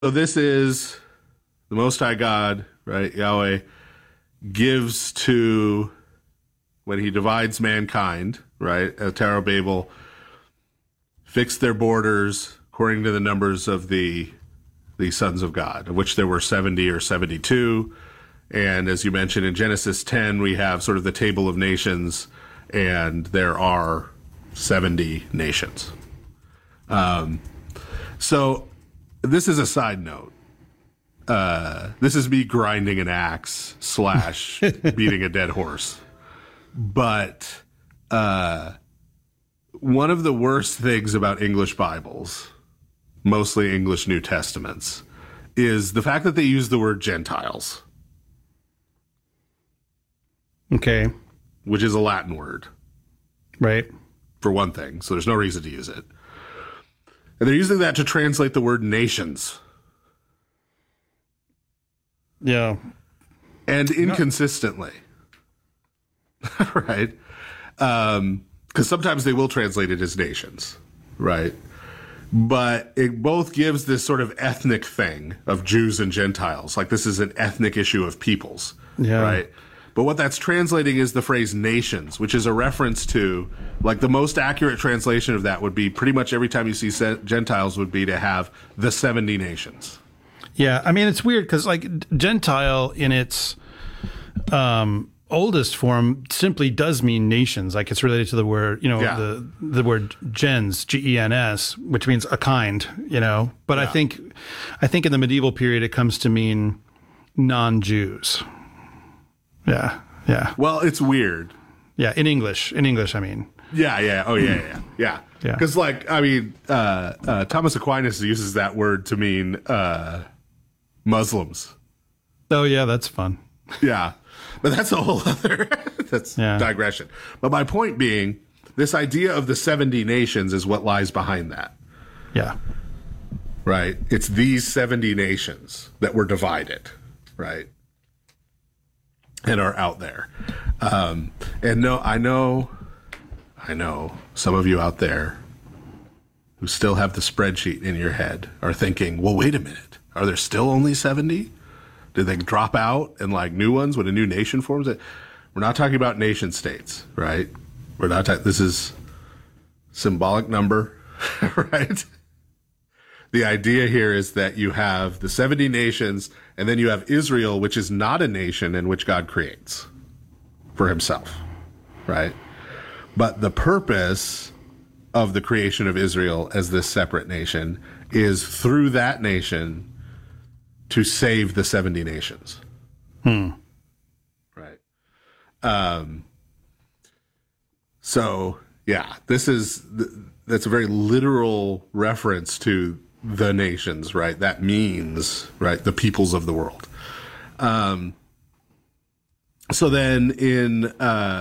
So this is the Most High God, right? Yahweh gives to, when he divides mankind, right? At the Tower of Babel, fixed their borders according to the numbers of the sons of God, of which there were 70 or 72. And as you mentioned in Genesis 10, we have sort of the table of nations, and there are 70 nations. So this is a side note. This is me grinding an axe / beating a dead horse. But one of the worst things about English Bibles, mostly English New Testaments, is the fact that they use the word Gentiles. Okay. Which is a Latin word. Right. For one thing. So there's no reason to use it. And they're using that to translate the word nations. Yeah. And inconsistently. Right? Because sometimes they will translate it as nations. Right? But it both gives this sort of ethnic thing of Jews and Gentiles. Like this is an ethnic issue of peoples. Yeah. Right? But what that's translating is the phrase nations, which is a reference to, like, the most accurate translation of that would be pretty much every time you see Gentiles would be to have the 70 nations. Yeah. I mean, it's weird because, like, Gentile in its oldest form simply does mean nations. Like, it's related to the word, the word gens, gens, which means a kind, But I think in the medieval period, it comes to mean non-Jews. Yeah, yeah. Well, it's weird. Yeah, in English, I mean. Yeah. Oh, yeah. Because, like, I mean, Thomas Aquinas uses that word to mean Muslims. Oh, yeah, that's fun. Yeah, but that's a whole other digression. But my point being, this idea of the 70 nations is what lies behind that. Yeah. Right? It's these 70 nations that were divided, right? And are out there. And no, I know some of you out there who still have the spreadsheet in your head are thinking, well, wait a minute. Are there still only 70? Did they drop out and like new ones when a new nation forms? We're not talking about nation states, right? We're not this is symbolic number, right? The idea here is that you have the 70 nations, and then you have Israel, which is not a nation and which God creates for himself, right? But the purpose of the creation of Israel as this separate nation is through that nation to save the 70 nations. Right. So, yeah, that's a very literal reference to the nations, right? That means, right, the peoples of the world. So then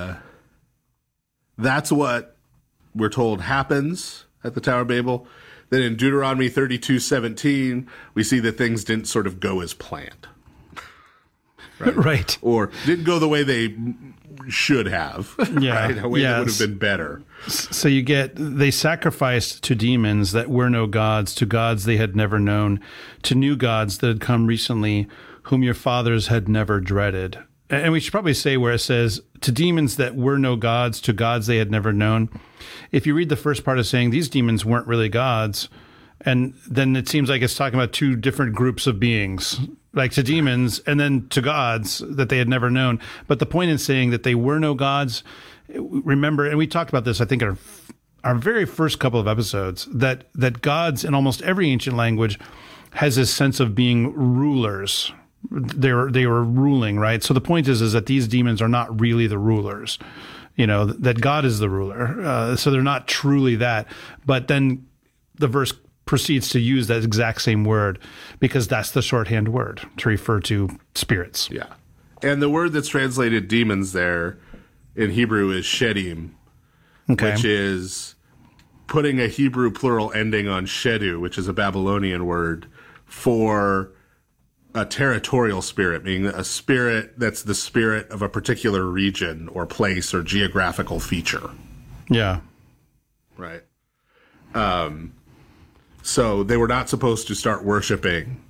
that's what we're told happens at the Tower of Babel. Then in Deuteronomy 32:17, we see that things didn't sort of go as planned. Right. Or didn't go the way they should have. Yeah. Right? A way that would have been better. So they sacrificed to demons that were no gods, to gods they had never known, to new gods that had come recently, whom your fathers had never dreaded. And we should probably say where it says, to demons that were no gods, to gods they had never known. If you read the first part of saying these demons weren't really gods, and then it seems like it's talking about two different groups of beings, like to demons and then to gods that they had never known. But the point in saying that they were no gods, remember, and we talked about this, I think, in our very first couple of episodes, that gods in almost every ancient language has this sense of being rulers. They were ruling, right? So the point is that these demons are not really the rulers, that God is the ruler. So they're not truly that. But then the verse proceeds to use that exact same word because that's the shorthand word to refer to spirits. Yeah. And the word that's translated demons there in Hebrew is shedim, which is putting a Hebrew plural ending on shedu, which is a Babylonian word for a territorial spirit, meaning a spirit that's the spirit of a particular region or place or geographical feature. Yeah. Right. So they were not supposed to start worshiping